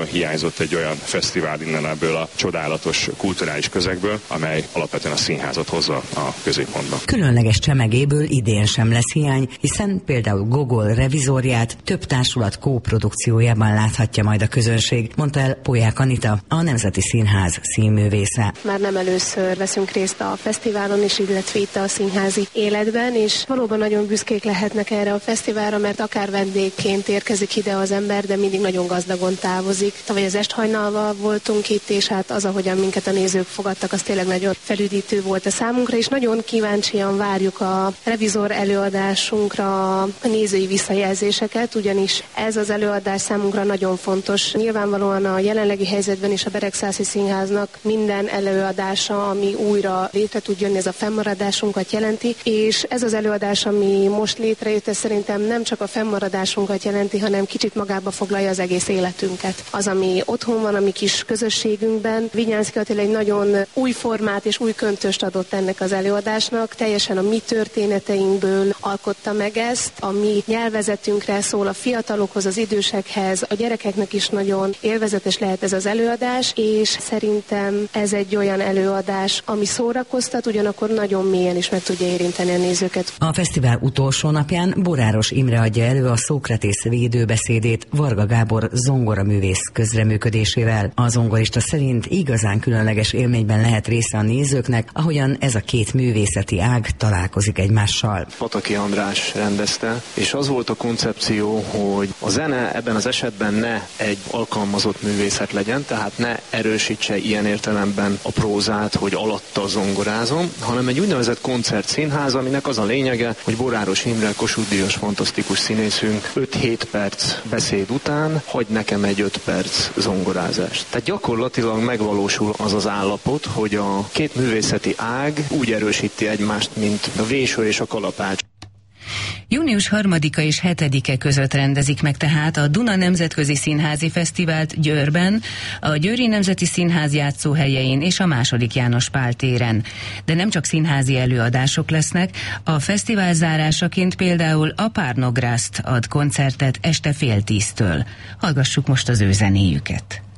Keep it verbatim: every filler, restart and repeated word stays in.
Hiányzott egy olyan fesztivál innen ebből a csodálatos kulturális közegből, amely alapvetően a színházat hozza a középpontba. Különleges csemegéből idén sem lesz hiány, hiszen például Gogol revizorját több társulat kóprodukciójában láthatja majd a közönség, mondta el Polyák Anita, a Nemzeti Színház színművésze. Már nem először veszünk részt a fesztiválon is, illetve itt a színházi életben, és valóban nagyon büszkék lehetnek erre a fesztiválra, mert akár vendégként érkezik ide az ember, de mindig nagyon gazdagon távozik. Tavaly az Esthajnalval voltunk itt, és hát az, ahogyan minket a nézők fogadtak, az tényleg nagyon felüdítő volt a számunkra, és nagyon kíváncsian várjuk a revizor előadásunkra a nézői visszajelzéseket, ugyanis ez az előadás számunkra nagyon fontos. Nyilvánvalóan a jelenlegi helyzetben is a Beregszászi Színháznak minden előadása, ami újra létre tud jönni, ez a fennmaradásunkat jelenti, és ez az előadás, ami most létrejött, ez szerintem nem csak a fennmaradásunkat jelenti, hanem kicsit magába foglalja az egész életünket. Az, ami otthon van, a mi kis közösségünkben. Vinyánszky Attila egy nagyon új formát és új köntöst adott ennek az előadásnak. Teljesen a mi történeteinkből alkotta meg ezt. A mi nyelvezetünkre szól, a fiatalokhoz, az idősekhez, a gyerekeknek is nagyon élvezetes lehet ez az előadás, és szerintem ez egy olyan előadás, ami szórakoztat, ugyanakkor nagyon mélyen is meg tudja érinteni a nézőket. A fesztivál utolsó napján Boráros Imre adja elő a Szókratész védőbeszédét Varga Gábor zongoraművész közreműködésével. A zongorista szerint igazán különleges élményben lehet része a nézőknek, ahogyan ez a két művészeti ág találkozik egymással. Pataki András rendezte, és az volt a koncepció, hogy a zene ebben az esetben ne egy alkalmazott művészet legyen, tehát ne erősítse ilyen értelemben a prózát, hogy alatta zongorázom, hanem egy úgynevezett koncertszínház, aminek az a lényege, hogy Boráros Imre, Kossuth-díjas fantasztikus színészünk öt-hét perc beszéd után hagy nekem egy öt perc zongorázás. Tehát gyakorlatilag megvalósul az az állapot, hogy a két művészeti ág úgy erősíti egymást, mint a véső és a kalapács. június harmadika és hetedike között rendezik meg tehát a Duna Nemzetközi Színházi Fesztivált Győrben, a Győri Nemzeti Színház játszóhelyein és a második János Pál téren. De nem csak színházi előadások lesznek, a fesztivál zárásaként például a Párnográszt ad koncertet este fél tíztől. Hallgassuk most az ő zenéjüket.